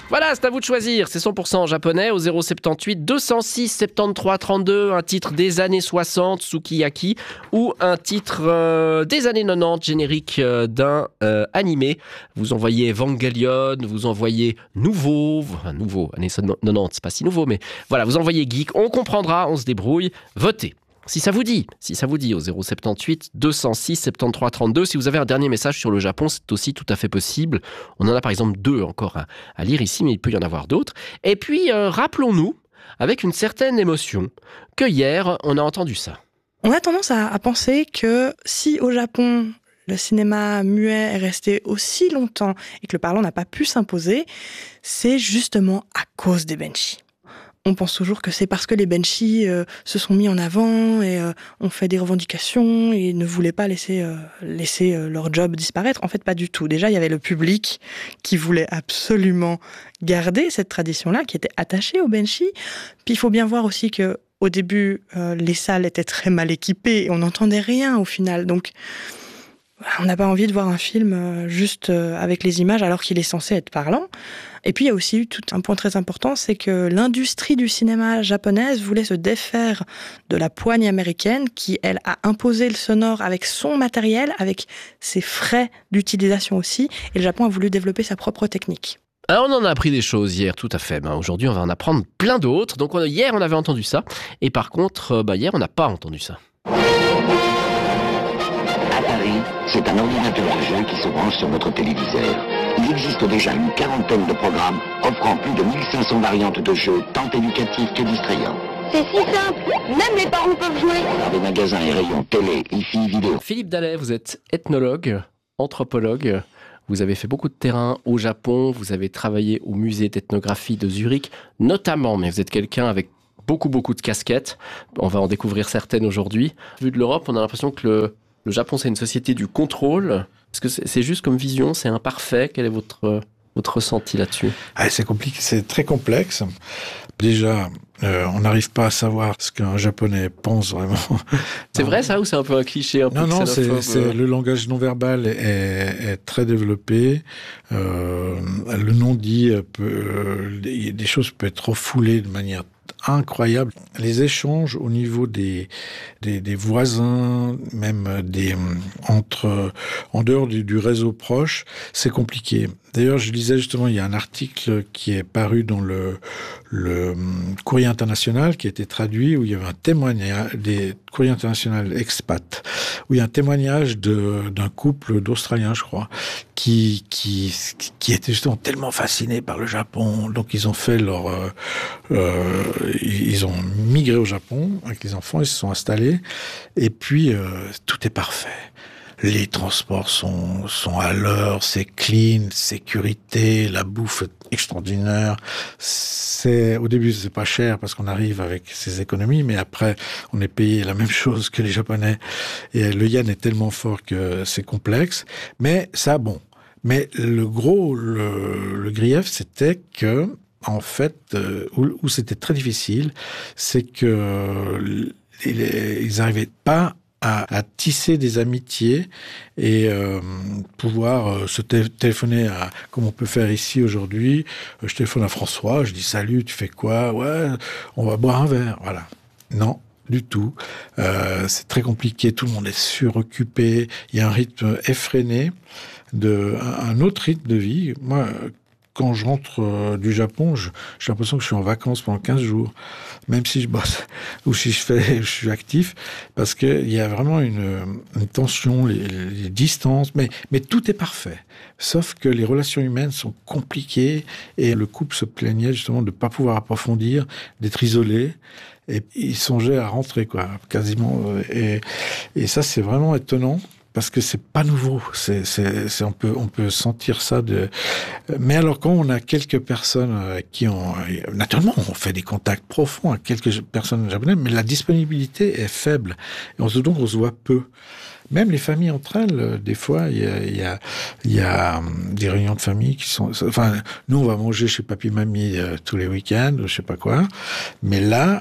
Voilà, c'est à vous de choisir. C'est 100% en japonais au 078 206 73 32. Un titre des années 60, Sukiyaki, ou un titre des années 90, générique d'un animé. Vous envoyez Evangelion, vous envoyez nouveau, années 90, c'est pas si nouveau, mais voilà, vous envoyez geek. On comprendra, on se débrouille. Votez. Si ça vous dit au 078 206 73 32. Si vous avez un dernier message sur le Japon, c'est aussi tout à fait possible. On en a par exemple 2 encore à lire ici, mais il peut y en avoir d'autres. Et puis, rappelons-nous, avec une certaine émotion, que hier, on a entendu ça. On a tendance à penser que si au Japon, le cinéma muet est resté aussi longtemps et que le parlant n'a pas pu s'imposer, c'est justement à cause des benshi. On pense toujours que c'est parce que les benshi se sont mis en avant et ont fait des revendications et ne voulaient pas laisser leur job disparaître. En fait, pas du tout. Déjà, il y avait le public qui voulait absolument garder cette tradition-là, qui était attaché aux benshi. Puis il faut bien voir aussi que au début, les salles étaient très mal équipées et on n'entendait rien au final. Donc, on n'a pas envie de voir un film juste avec les images alors qu'il est censé être parlant. Et puis il y a aussi eu tout un point très important, c'est que l'industrie du cinéma japonaise voulait se défaire de la poigne américaine qui, elle, a imposé le sonore avec son matériel, avec ses frais d'utilisation aussi. Et le Japon a voulu développer sa propre technique. Alors on en a appris des choses hier, tout à fait. Aujourd'hui, on va en apprendre plein d'autres. Donc hier, on avait entendu ça. Et par contre, hier, on n'a pas entendu ça. À Paris, c'est un ordinateur de jeu qui se branche sur votre téléviseur. Il existe déjà une quarantaine de programmes offrant plus de 1500 variantes de jeux, tant éducatifs que distrayants. C'est si simple, même les parents peuvent jouer. Dans des magasins et rayons télé, hi-fi, vidéo. Philippe Dallet, vous êtes ethnologue, anthropologue. Vous avez fait beaucoup de terrain au Japon. Vous avez travaillé au musée d'ethnographie de Zurich, notamment, mais vous êtes quelqu'un avec beaucoup de casquettes. On va en découvrir certaines aujourd'hui. Vu de l'Europe, on a l'impression que le Japon, c'est une société du contrôle. Est-ce que c'est juste comme vision? C'est imparfait? Quel est votre ressenti là-dessus? C'est compliqué, c'est très complexe. Déjà, on n'arrive pas à savoir ce qu'un Japonais pense vraiment. C'est vrai ça, ou c'est un peu un cliché un peu Non, xénophobe? le langage non-verbal est très développé. Le non-dit, des choses peuvent être refoulées de manière incroyable. Les échanges au niveau des voisins, même en dehors du réseau proche, c'est compliqué. D'ailleurs, je lisais justement, il y a un article qui est paru dans le Courrier international, qui a été traduit, où il y avait un témoignage des Courrier international expat, où il y a un témoignage d'un couple d'Australiens, je crois, qui était justement tellement fasciné par le Japon. Donc, ils ont fait ils ont migré au Japon avec les enfants, ils se sont installés, et puis tout est parfait. Les transports sont à l'heure, c'est clean, sécurité, la bouffe est extraordinaire. Au début, c'est pas cher parce qu'on arrive avec ses économies, mais après, on est payé la même chose que les Japonais. Et le yen est tellement fort que c'est complexe. Mais ça, bon. Mais le grief, c'était que, en fait, où c'était très difficile, c'est que ils n'arrivaient pas à tisser des amitiés et pouvoir se téléphoner comme on peut faire ici aujourd'hui. Je téléphone à François, je dis salut, tu fais quoi? Ouais, on va boire un verre. Voilà. Non, du tout. C'est très compliqué, tout le monde est suroccupé, il y a un rythme effréné, un autre rythme de vie. Moi, quand je rentre du Japon, j'ai l'impression que je suis en vacances pendant 15 jours, même si je bosse ou si je suis actif, parce qu'il y a vraiment une tension, les distances, mais tout est parfait. Sauf que les relations humaines sont compliquées et le couple se plaignait justement de ne pas pouvoir approfondir, d'être isolé. Et il songeait à rentrer, quoi, quasiment. Et ça, c'est vraiment étonnant. Parce que c'est pas nouveau, on peut sentir ça mais alors quand on a quelques personnes qui ont, naturellement, on fait des contacts profonds avec quelques personnes japonaises, mais la disponibilité est faible, et donc on se voit peu. Même les familles entre elles, des fois, il y a des réunions de famille qui sont... Enfin, nous, on va manger chez papy-mamie tous les week-ends, je sais pas quoi. Mais là,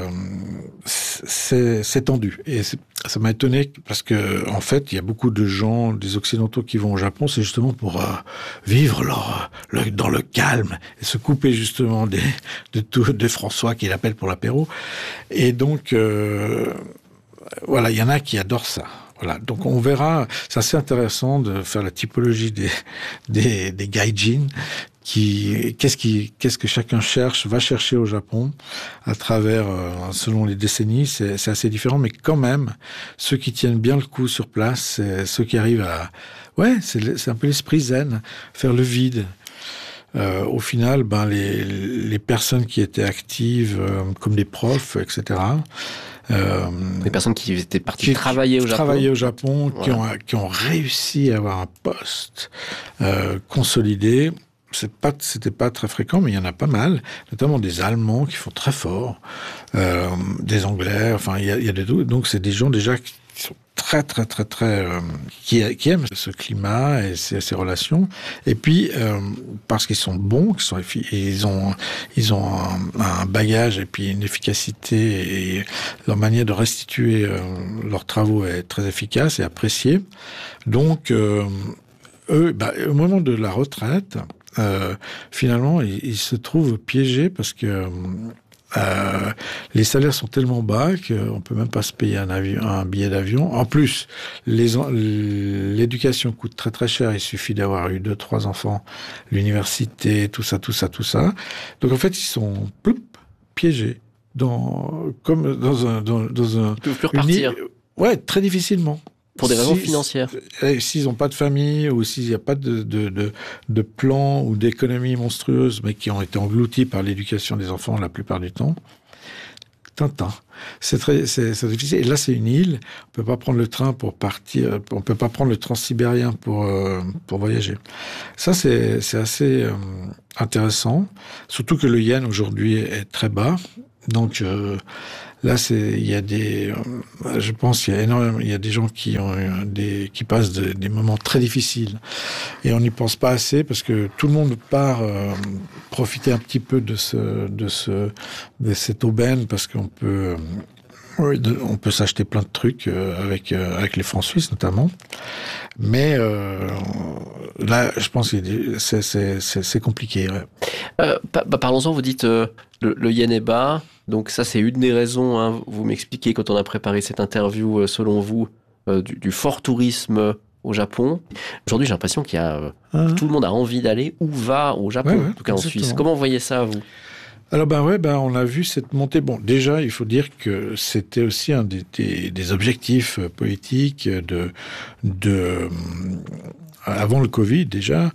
c'est tendu. Et ça m'a étonné parce que, en fait, il y a beaucoup de gens, des Occidentaux qui vont au Japon, c'est justement pour vivre dans le calme et se couper justement de François qui l'appelle pour l'apéro. Et donc, voilà, il y en a qui adorent ça. Voilà, donc on verra. C'est assez intéressant de faire la typologie des gaijin. Qu'est-ce que chacun va chercher au Japon à travers, selon les décennies, c'est assez différent, mais quand même, ceux qui tiennent bien le coup sur place, c'est ceux qui arrivent c'est un peu l'esprit zen, faire le vide. Au final, les personnes qui étaient actives, comme des profs, etc., les personnes qui étaient parties travailler au Japon, voilà. qui ont réussi à avoir un poste consolidé. C'était pas très fréquent, mais il y en a pas mal, notamment des Allemands qui font très fort, des Anglais, enfin il y a des tout. Donc c'est des gens déjà qui sont très qui aiment ce climat et ces relations. Et puis parce qu'ils sont bons, ils ont un bagage et puis une efficacité et leur manière de restituer leurs travaux est très efficace et appréciée. Donc eux, au moment de la retraite, finalement, ils se trouvent piégés parce que les salaires sont tellement bas qu'on peut même pas se payer un billet d'avion. En plus, l'éducation coûte très très cher. Il suffit d'avoir eu 2-3 enfants, l'université, tout ça. Donc en fait, ils sont piégés comme dans un. Ils peuvent plus repartir. Ouais, très difficilement. Pour des raisons financières. S'ils n'ont pas de famille ou s'il n'y a pas de plan ou d'économie monstrueuse, mais qui ont été engloutis par l'éducation des enfants la plupart du temps, c'est difficile. Et là, c'est une île. On peut pas prendre le train pour partir. On peut pas prendre le transsibérien pour voyager. Ça, c'est assez intéressant. Surtout que le yen aujourd'hui est très bas. Donc là, je pense qu'il y a énormément, il y a des gens qui passent des moments très difficiles et on n'y pense pas assez parce que tout le monde part profiter un petit peu de cette aubaine parce qu'on peut s'acheter plein de trucs avec les francs suisses notamment. Mais là, je pense que c'est compliqué. Ouais. Parlons-en, vous dites le yen est bas, donc ça c'est une des raisons, hein, vous m'expliquez quand on a préparé cette interview, selon vous, du fort tourisme au Japon. Aujourd'hui, j'ai l'impression qu'il y a tout le monde a envie d'aller ou va au Japon, en tout cas en Suisse. Comment vous voyez ça, vous ? Alors on a vu cette montée. Bon, déjà, il faut dire que c'était aussi un des objectifs politiques avant le Covid déjà,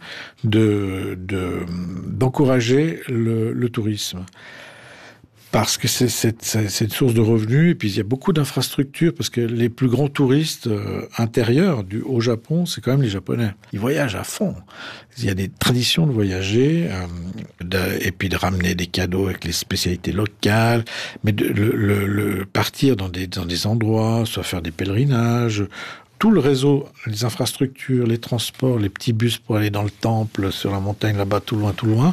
d'encourager le tourisme. Parce que c'est une source de revenus, et puis il y a beaucoup d'infrastructures, parce que les plus grands touristes intérieurs au Japon, c'est quand même les Japonais. Ils voyagent à fond. Il y a des traditions de voyager, et puis de ramener des cadeaux avec les spécialités locales, mais le partir dans des endroits, soit faire des pèlerinages, tout le réseau, les infrastructures, les transports, les petits bus pour aller dans le temple, sur la montagne là-bas, tout loin.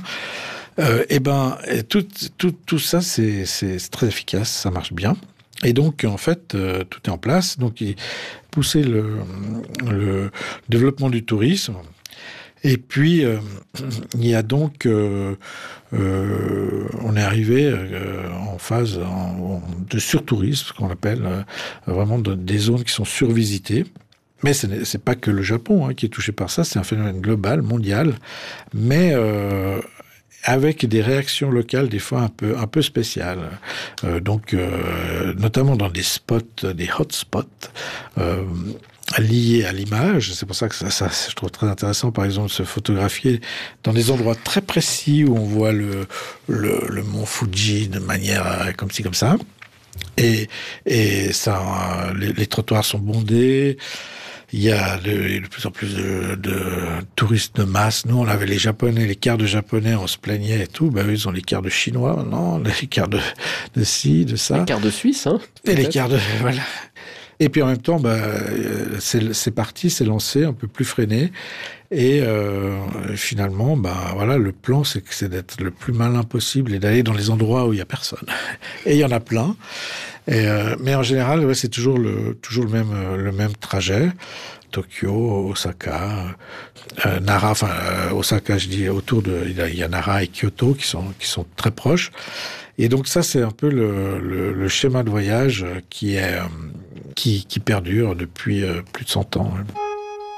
Tout ça, c'est très efficace, ça marche bien. Et donc, en fait, tout est en place. Donc, pousser le développement du tourisme. Et puis, il y a donc, on est arrivé en phase de surtourisme, ce qu'on appelle vraiment des zones qui sont survisitées. Mais c'est pas que le Japon qui est touché par ça, c'est un phénomène global, mondial. Mais avec des réactions locales des fois un peu spéciales. Notamment dans des spots, des hotspots, liés à l'image. C'est pour ça que ça, je trouve très intéressant, par exemple, de se photographier dans des endroits très précis où on voit le mont Fuji de manière comme ci, comme ça. Et ça, les trottoirs sont bondés. Il y a de plus en plus de touristes de masse. Nous, on avait les Japonais, les quarts de Japonais, on se plaignait et tout. Eux, ils ont les quarts de Chinois, non, les quarts de ci, de ça. Les quarts de Suisse, hein. Et les quarts de, voilà. Et puis en même temps, c'est parti, c'est lancé, un peu plus freiné. Et finalement, voilà, le plan, c'est d'être le plus malin possible et d'aller dans les endroits où il y a personne. Et il y en a plein. Mais en général, c'est toujours le même trajet. Tokyo, Osaka, Nara. Osaka, je dis autour il y a Nara et Kyoto qui sont très proches. Et donc ça, c'est un peu le schéma de voyage qui perdure depuis plus de 100 ans. Ouais.